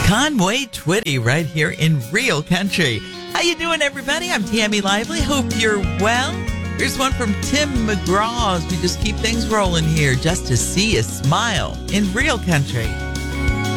Conway Twitty right here in Real Country. How you doing, everybody? I'm Tammy Lively. Hope you're well. Here's one from Tim McGraw as we just keep things rolling here. Just to see you smile in Real Country.